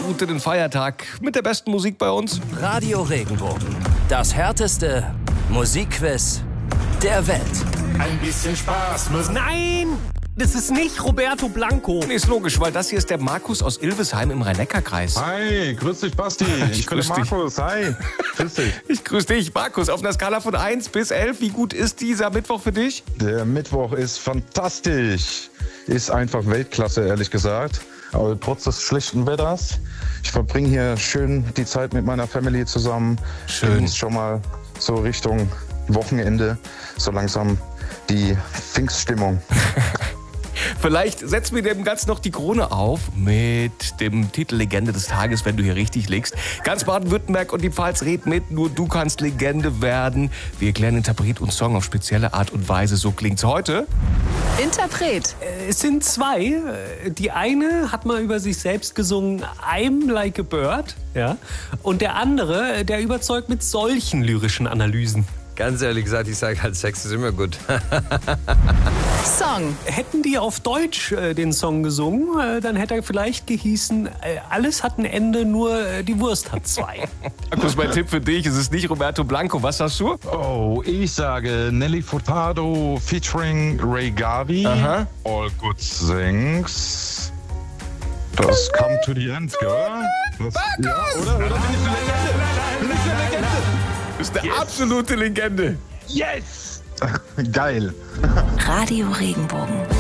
gut in den Feiertag mit der besten Musik bei uns. Radio Regenbogen. Das härteste Musikquiz der Welt. Ein bisschen Spaß muss. Nein! Das ist nicht Roberto Blanco. Nee, ist logisch, weil das hier ist der Markus aus Ilvesheim im Rhein-Neckar-Kreis. Hi, grüß dich, Basti. Ich bin grüß der dich. Markus. Hi, grüß dich. Ich grüße dich, Markus. Auf einer Skala von 1 bis 11, wie gut ist dieser Mittwoch für dich? Der Mittwoch ist fantastisch. Ist einfach Weltklasse, ehrlich gesagt. Aber trotz des schlechten Wetters. Ich verbringe hier schön die Zeit mit meiner Family zusammen. Schön. Ist schon mal so Richtung Wochenende. So langsam die Pfingststimmung. Vielleicht setzen wir dem Ganzen noch die Krone auf mit dem Titel Legende des Tages, wenn du hier richtig liegst. Ganz Baden-Württemberg und die Pfalz redet mit, nur du kannst Legende werden. Wir erklären Interpret und Song auf spezielle Art und Weise, so klingt's heute. Interpret. Es sind zwei. Die eine hat mal über sich selbst gesungen, I'm like a bird. Ja? Und der andere, der überzeugt mit solchen lyrischen Analysen. Ganz ehrlich gesagt, ich sage halt, Sex ist immer gut. Song. Hätten die auf Deutsch den Song gesungen, dann hätte er vielleicht gehießen, alles hat ein Ende, nur die Wurst hat zwei. Markus, mein Tipp für dich, es ist nicht Roberto Blanco. Was hast du? Oh, ich sage Nelly Furtado featuring Ray Gavi. Aha. All Good Things. Das Come to the End, gell? Das, ja, oder bin ich eine Legende? Bin ich eine Legende? Du bist eine absolute Legende. Yes! Geil. Radio Regenbogen.